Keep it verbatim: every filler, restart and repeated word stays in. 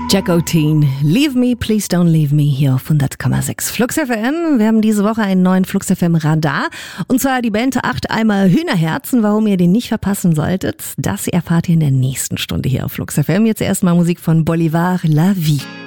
Jack O'Teen, Leave Me, Please Don't Leave Me, hier auf hundert Komma sechs Flux F M. Wir haben diese Woche einen neuen Flux F M Radar. Und zwar die Band acht Eimer Hühnerherzen. Warum ihr den nicht verpassen solltet, das erfahrt ihr in der nächsten Stunde hier auf Flux F M. Jetzt erstmal Musik von Bolivar La Vie.